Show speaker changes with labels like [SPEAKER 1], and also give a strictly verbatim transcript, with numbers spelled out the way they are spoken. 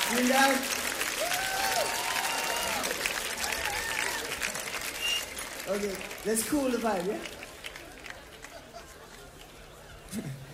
[SPEAKER 1] Vielen Dank. Okay, let's cool the vibe, yeah?